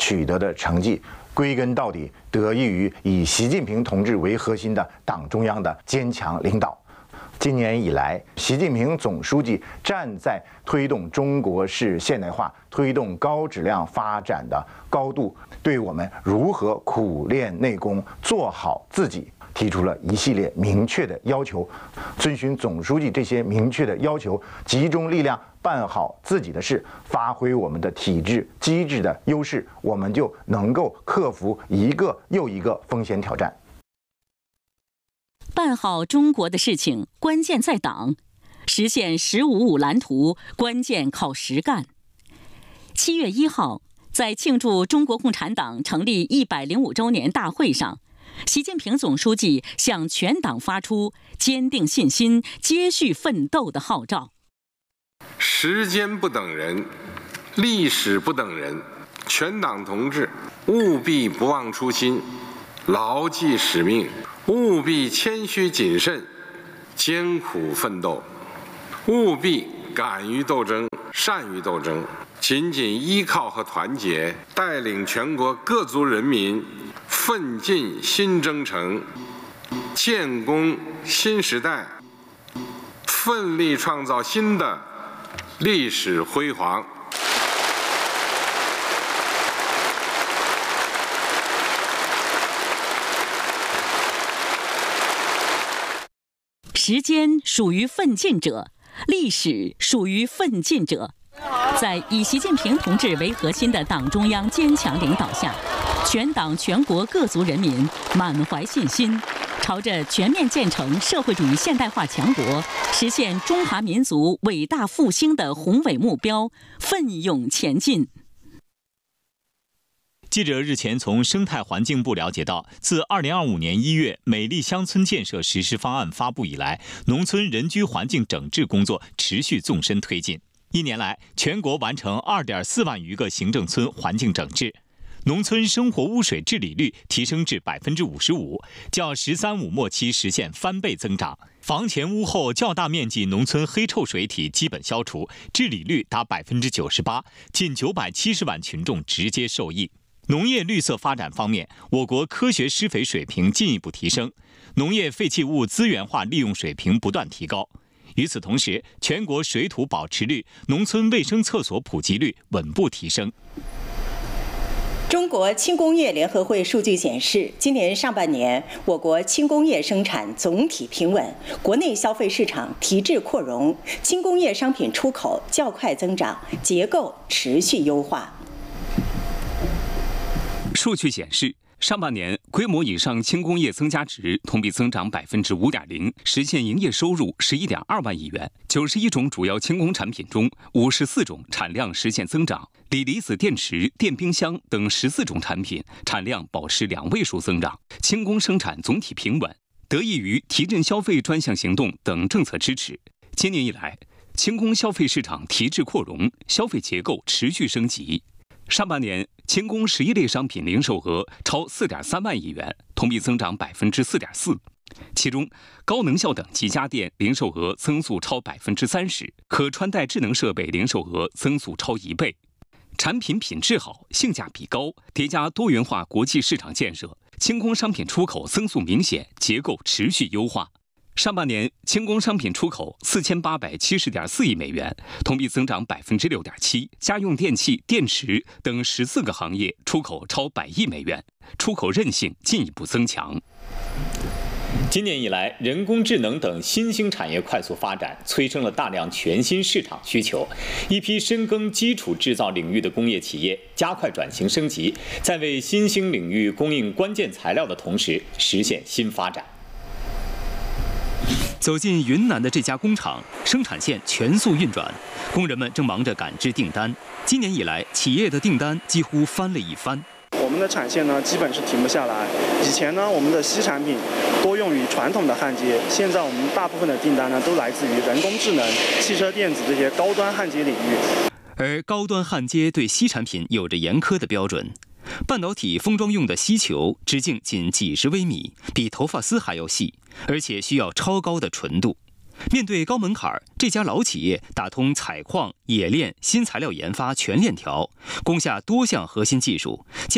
取得的成绩，归根到底得益于以习近平同志为核心的党中央的坚强领导。今年以来，习近平总书记站在推动中国式现代化、推动高质量发展的高度，对我们如何苦练内功、做好自己提出了一系列明确的要求。遵循总书记这些明确的要求，集中力量办好自己的事，发挥我们的体制机制的优势，我们就能够克服一个又一个风险挑战。 办好中国的事情，关键在党；实现“十五五”蓝图，关键靠实干。7月1号，在庆祝中国共产党成立105周年大会上，习近平总书记向全党发出坚定信心、接续奋斗的号召。 时间不等人，历史不等人，全党同志务必不忘初心，牢记使命，务必谦虚谨慎，艰苦奋斗，务必敢于斗争，善于斗争，紧紧依靠和团结，带领全国各族人民奋进新征程，建功新时代，奋力创造新的历史辉煌。 时间属于奋进者，历史属于奋进者。在以习近平同志为核心的党中央坚强领导下，全党全国各族人民满怀信心，朝着全面建成社会主义现代化强国、实现中华民族伟大复兴的宏伟目标奋勇前进。 记者日前从生态环境部了解到，自2025年1月美丽乡村建设实施方案发布以来，农村人居环境整治工作持续纵深推进。1年来，全国完成2.4万余个行政村环境整治，农村生活污水治理率提升至55%，较“十三五”末期实现翻倍增长。房前屋后较大面积农村黑臭水体基本消除，治理率达98%，近970万群众直接受益。农业绿色发展方面，我国科学施肥水平进一步提升，农业废弃物资源化利用水平不断提高。与此同时，全国水土保持率、农村卫生厕所普及率稳步提升。 中国轻工业联合会数据显示，今年上半年，我国轻工业生产总体平稳，国内消费市场提质扩容，轻工业商品出口较快增长，结构持续优化。 数据显示，上半年规模以上轻工业增加值同比增长5.0%，实现营业收入11.2万亿元。91种主要轻工产品中，54种产量实现增长，锂离子电池、电冰箱等14种产品产量保持2位数增长。轻工生产总体平稳，得益于提振消费专项行动等政策支持。今年以来，轻工消费市场提质扩容，消费结构持续升级。上半年，轻工11类商品零售额超4.3万亿元，同比增长4.4%。其中，高能效等级家电零售额增速超30%，可穿戴智能设备零售额增速超1倍。产品品质好，性价比高，叠加多元化国际市场建设，轻工商品出口增速明显，结构持续优化。上半年，轻工商品出口4870.4亿美元，同比增长6.7%。家用电器、电池等14个行业出口超100亿美元，出口韧性进一步增强。 今年以来，人工智能等新兴产业快速发展，催生了大量全新市场需求。一批深耕基础制造领域的工业企业加快转型升级，在为新兴领域供应关键材料的同时，实现新发展。 走进云南的这家工厂，生产线全速运转，工人们正忙着赶制订单。今年以来，企业的订单几乎翻了一番。 我们的产线呢，基本是停不下来。以前呢，我们的硒产品多用于传统的焊接，现在我们大部分的订单呢，都来自于人工智能、汽车电子这些高端焊接领域。 而高端焊接对硒产品有着严苛的标准。半导体封装用的硒球直径仅几十微米，比头发丝还要细，而且需要超高的纯度。 面对高门槛，这家老企业打通采矿、冶炼、新材料研发全链条，攻下多项核心技术。